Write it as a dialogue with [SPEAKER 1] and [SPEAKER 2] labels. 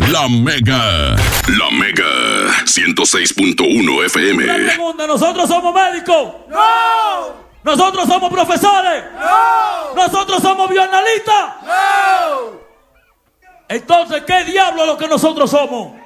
[SPEAKER 1] La Mega 106.1 FM.
[SPEAKER 2] La pregunta, ¿nosotros somos médicos?
[SPEAKER 3] ¡No!
[SPEAKER 2] ¿Nosotros somos profesores?
[SPEAKER 3] ¡No!
[SPEAKER 2] ¿Nosotros somos bioanalistas?
[SPEAKER 3] ¡No!
[SPEAKER 2] Entonces, ¿qué diablo es lo que nosotros somos?